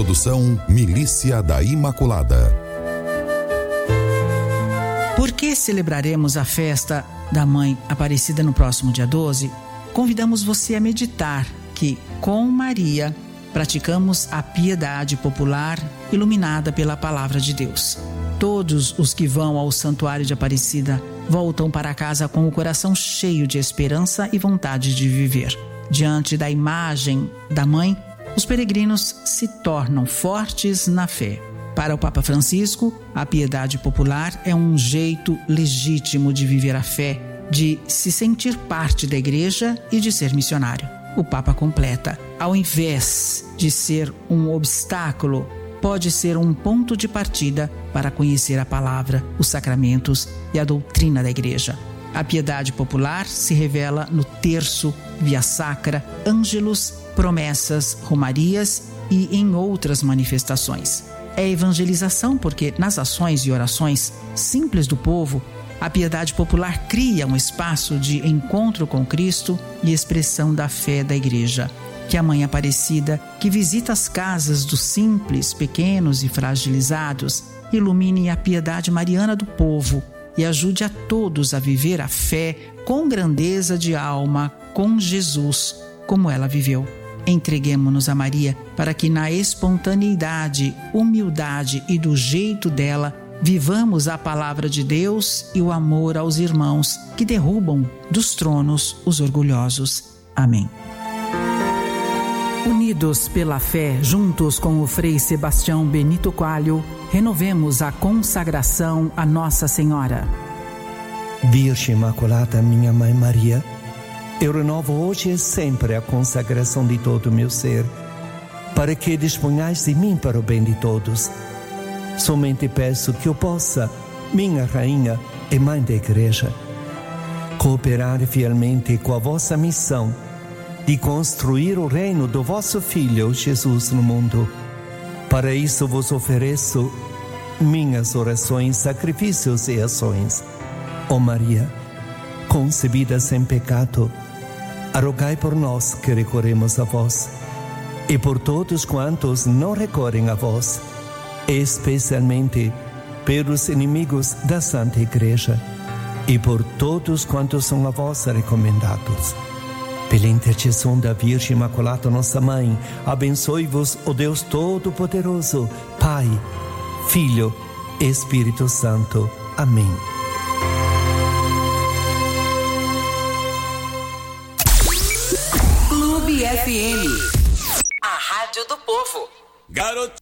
Produção Milícia da Imaculada. Por que celebraremos a festa da Mãe Aparecida no próximo dia 12? Convidamos você a meditar que, com Maria, praticamos a piedade popular iluminada pela Palavra de Deus. Todos os que vão ao Santuário de Aparecida voltam para casa com o coração cheio de esperança e vontade de viver. Diante da imagem da Mãe, os peregrinos se tornam fortes na fé. Para o Papa Francisco, a piedade popular é um jeito legítimo de viver a fé, de se sentir parte da Igreja e de ser missionário. O Papa completa: ao invés de ser um obstáculo, pode ser um ponto de partida para conhecer a palavra, os sacramentos e a doutrina da Igreja. A piedade popular se revela no terço, via sacra, ângelus, promessas, romarias e em outras manifestações. É evangelização porque nas ações e orações simples do povo, a piedade popular cria um espaço de encontro com Cristo e expressão da fé da Igreja. Que a Mãe Aparecida, que visita as casas dos simples, pequenos e fragilizados, ilumine a piedade mariana do povo e ajude a todos a viver a fé com grandeza de alma, com Jesus, como ela viveu. Entreguemo-nos a Maria para que na espontaneidade, humildade e do jeito dela, vivamos a palavra de Deus e o amor aos irmãos que derrubam dos tronos os orgulhosos. Amém. Unidos pela fé, juntos com o Frei Sebastião Benito Coelho, renovemos a consagração a Nossa Senhora. Virgem Imaculada, minha Mãe Maria, eu renovo hoje e sempre a consagração de todo o meu ser, para que disponhais de mim para o bem de todos. Somente peço que eu possa, minha Rainha e Mãe da Igreja, cooperar fielmente com a vossa missão de construir o reino do vosso Filho, Jesus, no mundo. Para isso vos ofereço minhas orações, sacrifícios e ações. Ó Maria, concebida sem pecado, rogai por nós que recorremos a vós, e por todos quantos não recorrem a vós, especialmente pelos inimigos da Santa Igreja, e por todos quantos são a vós recomendados. Pela intercessão da Virgem Imaculada, nossa Mãe, abençoe-vos o Deus Todo-Poderoso, Pai, Filho e Espírito Santo. Amém. Clube FM, a rádio do povo. Garoto.